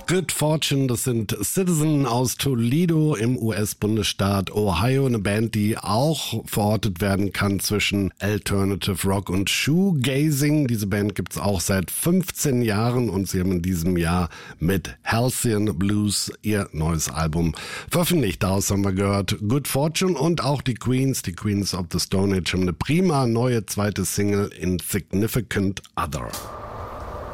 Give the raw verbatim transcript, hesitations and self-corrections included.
Good Fortune, das sind Citizen aus Toledo im U S-Bundesstaat Ohio. Eine Band, die auch verortet werden kann zwischen Alternative Rock und Shoegazing. Diese Band gibt's auch seit fünfzehn Jahren und sie haben in diesem Jahr mit Halcyon Blues ihr neues Album veröffentlicht. Daraus haben wir gehört Good Fortune und auch die Queens, die Queens of the Stone Age haben eine prima neue zweite Single Insignificant Other.